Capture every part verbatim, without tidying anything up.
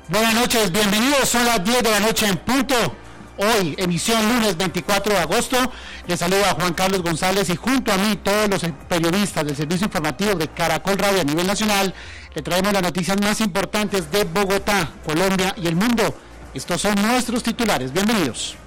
Buenas noches, bienvenidos, son las diez de la noche en punto. Hoy, emisión lunes veinticuatro de agosto, les saluda Juan Carlos González y junto a mí todos los periodistas del servicio informativo de Caracol Radio a nivel nacional, le traemos las noticias más importantes de Bogotá, Colombia y el mundo. Estos son nuestros titulares, bienvenidos.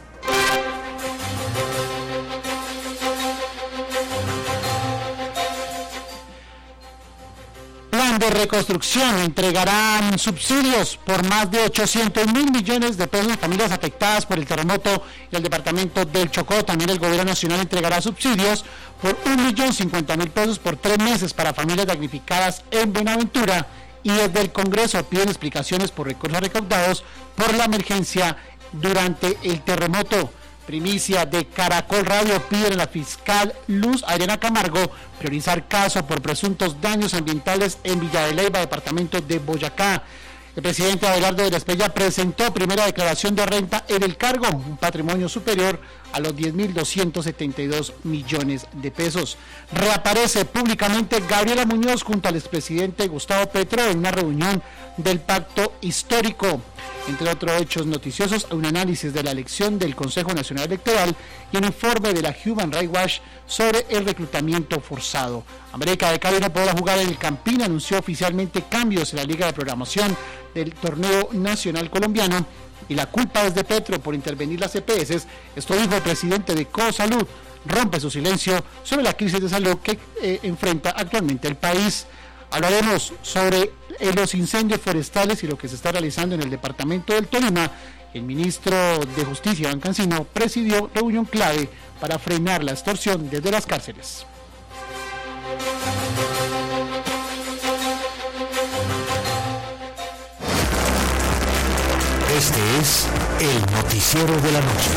De reconstrucción entregarán subsidios por más de ochocientos mil millones de pesos a familias afectadas por el terremoto y el departamento del Chocó. También el gobierno nacional entregará subsidios por un millón cincuenta mil pesos por tres meses para familias damnificadas en Buenaventura, y desde el Congreso piden explicaciones por recursos recaudados por la emergencia durante el terremoto. Primicia de Caracol Radio, pide a la fiscal Luz Adriana Camargo priorizar caso por presuntos daños ambientales en Villa de Leyva, departamento de Boyacá. El presidente Abelardo de la Espriella presentó primera declaración de renta en el cargo, un patrimonio superior a los diez mil doscientos setenta y dos millones de pesos. Reaparece públicamente Gabriela Muñoz junto al expresidente Gustavo Petro en una reunión del Pacto Histórico. Entre otros hechos noticiosos, un análisis de la elección del Consejo Nacional Electoral y un informe de la Human Rights Watch sobre el reclutamiento forzado. América de Cali no podrá jugar en el Campín, anunció oficialmente cambios en la Liga de Programación del Torneo Nacional Colombiano, y la culpa es de Petro por intervenir las E P S. Esto dijo el presidente de Cosalud, rompe su silencio sobre la crisis de salud que eh, enfrenta actualmente el país. Hablaremos sobre eh, los incendios forestales y lo que se está realizando en el departamento del Tolima. El ministro de Justicia, Iván Cancino, presidió reunión clave para frenar la extorsión desde las cárceles. Este es el noticiero de la noche.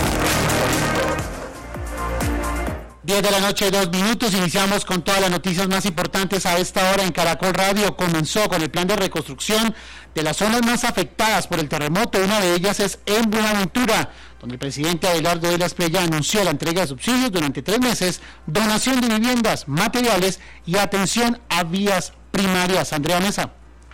diez de la noche, dos minutos, iniciamos con todas las noticias más importantes a esta hora en Caracol Radio. Comenzó con el plan de reconstrucción de las zonas más afectadas por el terremoto. Una de ellas es en Buenaventura, donde el presidente Abelardo de la Espriella anunció la entrega de subsidios durante tres meses, donación de viviendas, materiales y atención a vías primarias. Andrea Mesa.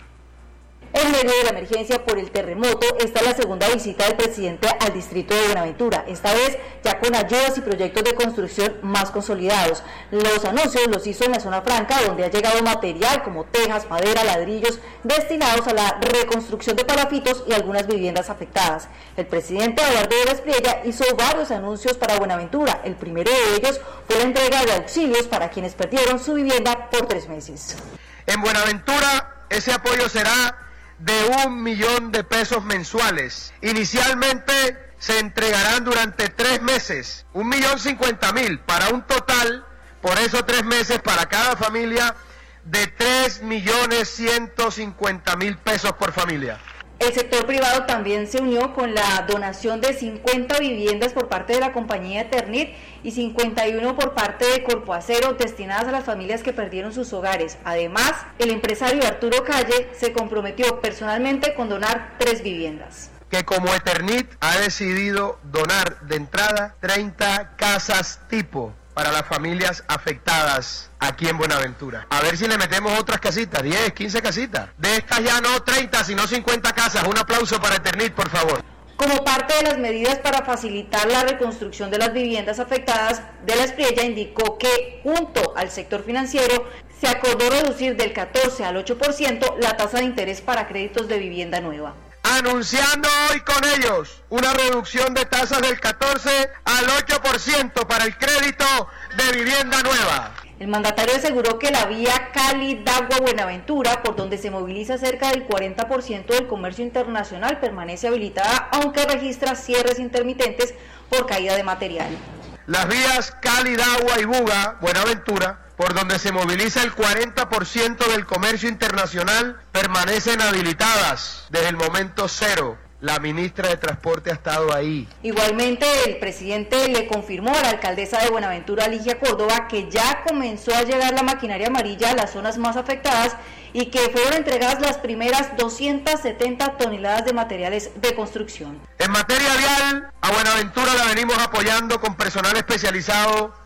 En medio de la emergencia por el terremoto está la segunda visita del presidente al distrito de Buenaventura, esta vez ya con ayudas y proyectos de construcción más consolidados. Los anuncios los hizo en la zona franca, donde ha llegado material como tejas, madera, ladrillos, destinados a la reconstrucción de palafitos y algunas viviendas afectadas. El presidente Abelardo de la Espriella hizo varios anuncios para Buenaventura. El primero de ellos fue la entrega de auxilios para quienes perdieron su vivienda por tres meses. En Buenaventura ese apoyo será de un millón de pesos mensuales. Inicialmente se entregarán durante tres meses, un millón cincuenta mil, para un total, por esos tres meses, para cada familia, de tres millones ciento cincuenta mil pesos por familia. El sector privado también se unió con la donación de cincuenta viviendas por parte de la compañía Eternit y cincuenta y uno por parte de Corpoacero, destinadas a las familias que perdieron sus hogares. Además, el empresario Arturo Calle se comprometió personalmente con donar tres viviendas. Que como Eternit ha decidido donar de entrada treinta casas tipo para las familias afectadas aquí en Buenaventura. A ver si le metemos otras casitas, diez, quince casitas. De estas ya no treinta, sino cincuenta casas. Un aplauso para Eternit, por favor. Como parte de las medidas para facilitar la reconstrucción de las viviendas afectadas, de la Espriella indicó que, junto al sector financiero, se acordó reducir del catorce al ocho por ciento la tasa de interés para créditos de vivienda nueva. Anunciando hoy con ellos una reducción de tasas del catorce al ocho por ciento para el crédito de vivienda nueva. El mandatario aseguró que la vía Cali-Dagua-Buenaventura, por donde se moviliza cerca del cuarenta por ciento del comercio internacional, permanece habilitada, aunque registra cierres intermitentes por caída de material. Las vías Cali-Dagua y Buga, Buenaventura, por donde se moviliza el cuarenta por ciento del comercio internacional, permanecen habilitadas desde el momento cero. La ministra de Transporte ha estado ahí. Igualmente, el presidente le confirmó a la alcaldesa de Buenaventura, Ligia Córdoba, que ya comenzó a llegar la maquinaria amarilla a las zonas más afectadas y que fueron entregadas las primeras doscientas setenta toneladas de materiales de construcción. En materia vial, a Buenaventura la venimos apoyando con personal especializado